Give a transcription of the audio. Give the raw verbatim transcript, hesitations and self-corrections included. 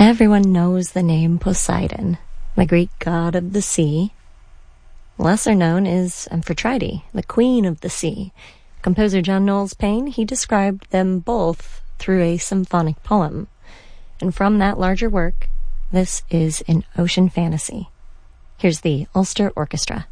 Everyone knows the name Poseidon, the Greek god of the sea. Lesser known is Amphitrite, the queen of the sea. Composer John Knowles Paine, he described them both through a symphonic poem. And from that larger work, this is an ocean fantasy. Here's the Ulster Orchestra.